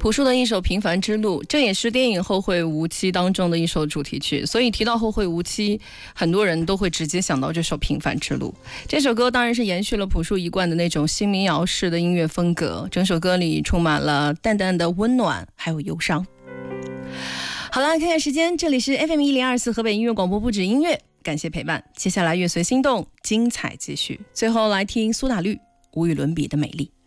朴树的一首《平凡之路》，这也是电影《后会无期》当中的一首主题曲，所以提到《后会无期》，很多人都会直接想到这首《平凡之路》。这首歌当然是延续了朴树一贯的那种新民谣式的音乐风格，整首歌里充满了淡淡的温暖，还有忧伤。好了，看看时间，这里是 FM1024 河北音乐广播，不止音乐，感谢陪伴。接下来乐随心动，精彩继续。最后来听苏打绿无与伦比的美丽。